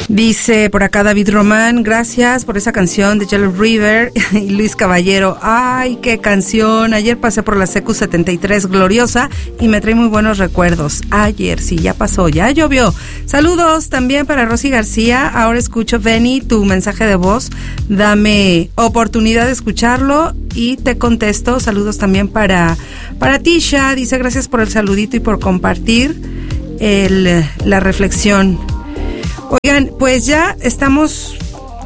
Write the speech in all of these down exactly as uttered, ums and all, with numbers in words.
Dice por acá David Román, gracias por esa canción de Yellow River. Y Luis Caballero, ay, qué canción. Ayer pasé por la C Q setenta y tres gloriosa y me trae muy buenos recuerdos. Ayer, sí, ya pasó, ya llovió. Saludos también para Rosy García. Ahora escucho, Benny, tu mensaje de voz. Dame oportunidad de escucharlo y te contesto. Saludos también para, para Tisha. Dice, gracias por el saludito y por compartir el, la reflexión. Oigan, pues ya estamos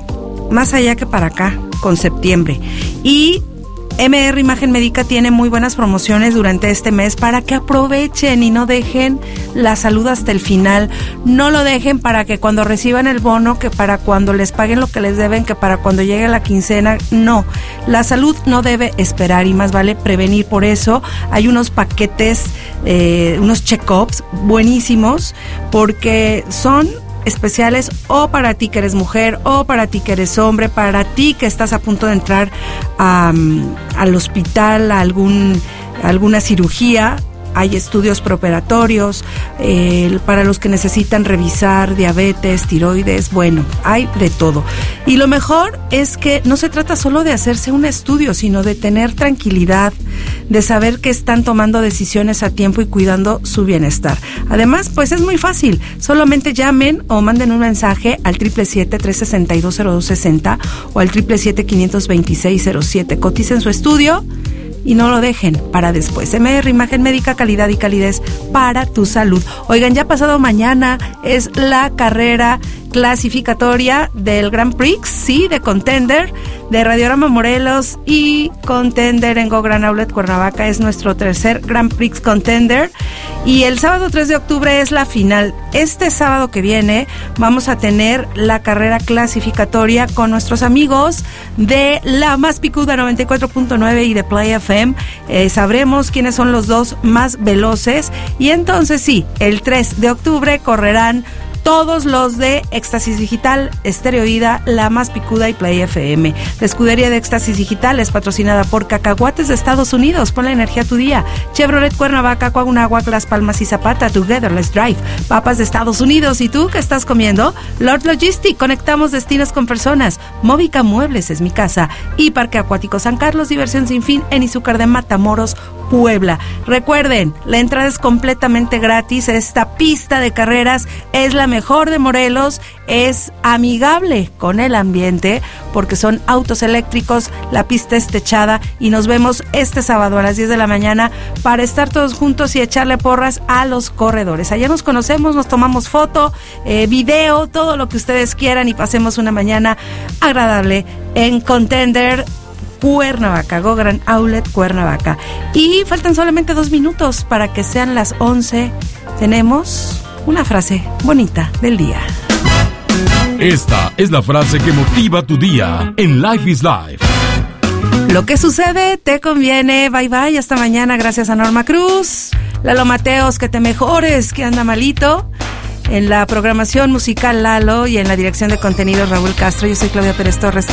más allá que para acá con septiembre y M R Imagen Médica tiene muy buenas promociones durante este mes para que aprovechen y no dejen la salud hasta el final. No lo dejen para que cuando reciban el bono, que para cuando les paguen lo que les deben, que para cuando llegue la quincena. No, la salud no debe esperar y más vale prevenir. Por eso hay unos paquetes, eh, unos check-ups buenísimos porque son especiales o para ti que eres mujer o para ti que eres hombre, para ti que estás a punto de entrar a, al hospital, a algún, a alguna cirugía. Hay estudios preoperatorios, eh, para los que necesitan revisar diabetes, tiroides, bueno, hay de todo. Y lo mejor es que no se trata solo de hacerse un estudio, sino de tener tranquilidad, de saber que están tomando decisiones a tiempo y cuidando su bienestar. Además, pues es muy fácil, solamente llamen o manden un mensaje al siete siete siete, tres seis dos, cero dos seis cero o al siete siete siete, cinco dos seis, cero siete. Coticen su estudio y no lo dejen para después. M R Imagen Médica, calidad y calidez para tu salud. Oigan, ya pasado mañana es la carrera clasificatoria del Grand Prix, sí, de Contender, de Radiorama Morelos y Contender en Go Gran Outlet Cuernavaca. Es nuestro tercer Grand Prix Contender y el sábado tres de octubre es la final. Este sábado que viene vamos a tener la carrera clasificatoria con nuestros amigos de La Más Picuda noventa y cuatro punto nueve y de Play F M. Eh, sabremos quiénes son los dos más veloces y entonces sí, el tres de octubre correrán todos los de Éxtasis Digital, Estereoída, La Más Picuda y Play F M. La escudería de Éxtasis Digital es patrocinada por Cacahuates de Estados Unidos. Ponle energía a tu día. Chevrolet Cuernavaca, Coahunahuac, Las Palmas y Zapata. Together, let's drive. Papas de Estados Unidos. ¿Y tú qué estás comiendo? Lord Logistic. Conectamos destinos con personas. Móvica Muebles es mi casa. Y Parque Acuático San Carlos. Diversión sin fin en Izúcar de Matamoros, Puebla. Recuerden, la entrada es completamente gratis. Esta pista de carreras es la mejor de Morelos, es amigable con el ambiente porque son autos eléctricos, la pista es techada y nos vemos este sábado a las diez de la mañana para estar todos juntos y echarle porras a los corredores. Allá nos conocemos, nos tomamos foto, eh, video, todo lo que ustedes quieran y pasemos una mañana agradable en Contender Cuernavaca, Go Gran Outlet Cuernavaca. Y faltan solamente dos minutos para que sean las once. Tenemos una frase bonita del día. Esta es la frase que motiva tu día en Life is Life. Lo que sucede te conviene. Bye bye, hasta mañana. Gracias a Norma Cruz, Lalo Mateos, que te mejores, que anda malito. En la programación musical Lalo y en la dirección de contenidos Raúl Castro. Yo soy Claudia Pérez Torres.